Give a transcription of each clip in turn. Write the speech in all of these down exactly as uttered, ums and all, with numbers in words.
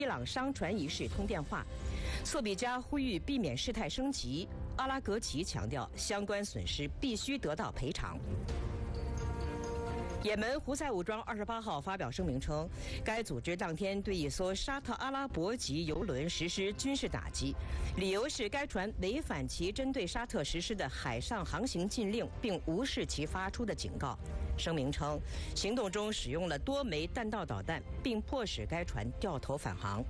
伊朗商船一事通电话。索比加呼吁避免事态升级，阿拉格齐强调相关损失必须得到赔偿。也门胡塞武装二十八号发表声明称，该组织当天对一艘沙特阿拉伯籍油轮实施军事打击，理由是该船违反其针对沙特实施的海上航行禁令，并无视其发出的警告。声明称，行动中使用了多枚弹道导弹，并迫使该船掉头返航。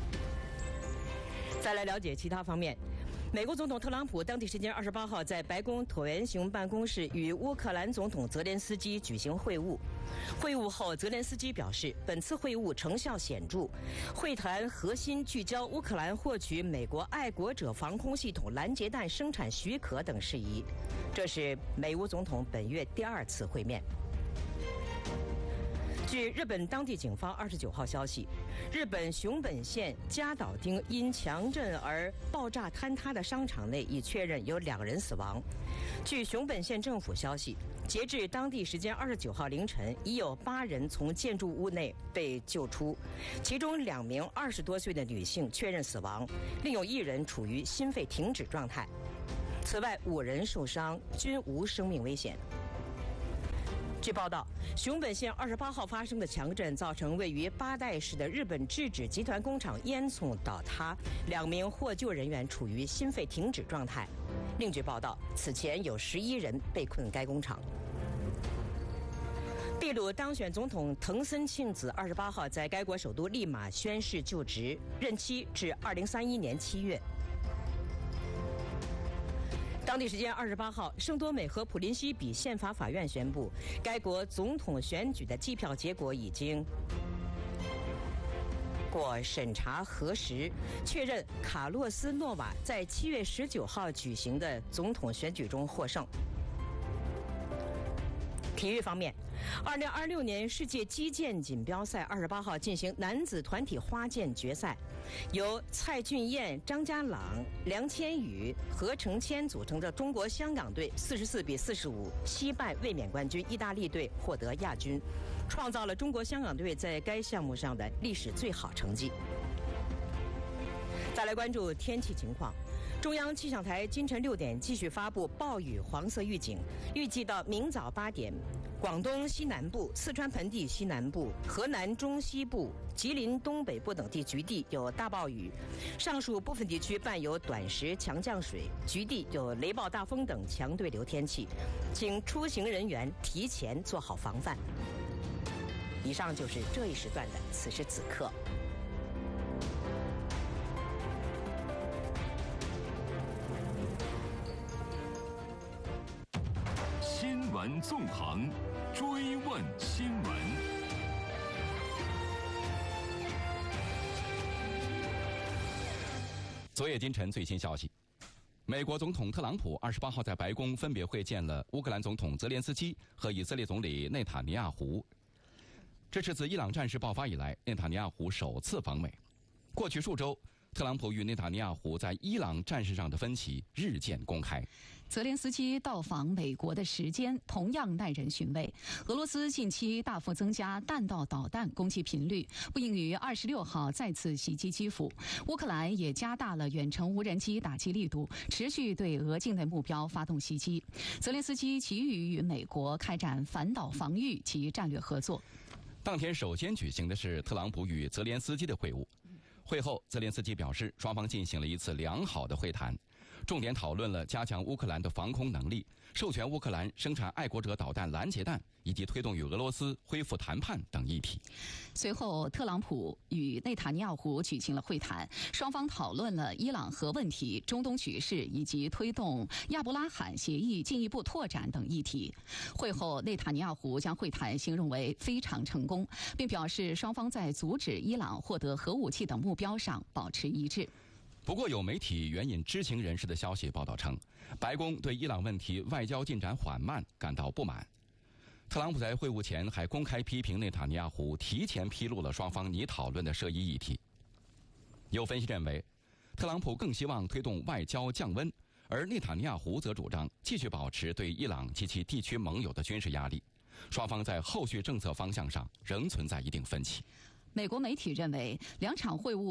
再来了解其他方面。美国总统特朗普当地时间二十八号在白宫椭圆形办公室与乌克兰总统泽连斯基举行会晤。会晤后，泽连斯基表示，本次会晤成效显著，会谈核心聚焦乌克兰获取美国爱国者防空系统拦截弹生产许可等事宜。这是美乌总统本月第二次会面。据日本当地警方二十九号消息，日本熊本县加岛町因强震而爆炸坍塌的商场内已确认有两人死亡。据熊本县政府消息，截至当地时间二十九号凌晨，已有八人从建筑物内被救出，其中两名二十多岁的女性确认死亡，另有一人处于心肺停止状态。此外，五人受伤，均无生命危险。据报道，熊本县二十八号发生的强震造成位于八代市的日本制纸集团工厂烟囱倒塌，两名获救人员处于心肺停止状态。另据报道，此前有十一人被困该工厂。秘鲁当选总统藤森庆子二十八号在该国首都利马宣誓就职，任期至二零三一年七月。当地时间二十八号，圣多美和普林西比宪法法院宣布，该国总统选举的计票结果已经过审查核实，确认卡洛斯诺瓦在七月十九号举行的总统选举中获胜。体育方面，二零二六年世界击剑锦标赛二十八号进行男子团体花剑决赛，由蔡俊彦、张家朗、梁千羽、何成谦组成的中国香港队四十四比四十五惜败卫冕冠军意大利队，获得亚军，创造了中国香港队在该项目上的历史最好成绩。再来关注天气情况。中央气象台今晨六点继续发布暴雨黄色预警，预计到明早八点，广东西南部、四川盆地西南部、河南中西部、吉林东北部等地局地有大暴雨，上述部分地区伴有短时强降水，局地有雷暴大风等强对流天气，请出行人员提前做好防范。以上就是这一时段的此时此刻。 新闻纵横，追问新闻。 昨夜今晨最新消息，美国总统特朗普二十八号在白宫分别会见了乌克兰总统泽连斯基和以色列总理内塔尼亚胡。这是自伊朗战事爆发以来，内塔尼亚胡首次访美。过去数周，特朗普与内塔尼亚胡在伊朗战事上的分歧日渐公开。 泽连斯基到访美国的时间同样耐人寻味。俄罗斯近期大幅增加弹道导弹攻击频率，不应于二十六号再次袭击基辅。乌克兰也加大了远程无人机打击力度，持续对俄境内目标发动袭击。泽连斯基急于与美国开展反导防御及战略合作。 当天首先举行的是特朗普与泽连斯基的会晤。会后，泽连斯基表示，双方进行了一次良好的会谈，重点讨论了加强乌克兰的防空能力、授权乌克兰生产爱国者导弹拦截弹，以及推动与俄罗斯恢复谈判等议题。 随后，特朗普与内塔尼亚胡举行了会谈，双方讨论了伊朗核问题、中东局势以及推动亚伯拉罕协议进一步拓展等议题。会后，内塔尼亚胡将会谈形容为非常成功，并表示双方在阻止伊朗获得核武器等目标上保持一致。 不过，有媒体援引知情人士的消息报道称，白宫对伊朗问题外交进展缓慢感到不满。特朗普在会晤前还公开批评内塔尼亚胡提前披露了双方拟讨论的涉议议题。有分析认为，特朗普更希望推动外交降温，而内塔尼亚胡则主张继续保持对伊朗及其地区盟友的军事压力。双方在后续政策方向上仍存在一定分歧。 美国媒体认为，两场会晤